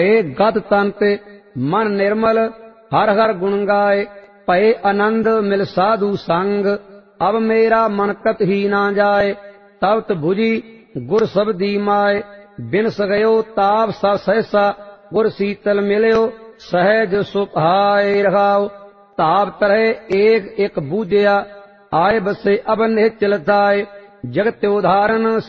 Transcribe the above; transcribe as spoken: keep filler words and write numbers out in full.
ए गद तन ते मन निर्मल हर हर गुण गाए। भये आनंद मिल साधु संग अब मेरा मन कत ही ना जाए। तबत भुजी गुर सबदी माए बिन सगयो ताप सब सहसा गुर शीतल मिल्यो सहज सुभाए रहाओ। ताप तरह एक एक बूझिया आए बसे अब निश्चल थाए जगत उदाहरण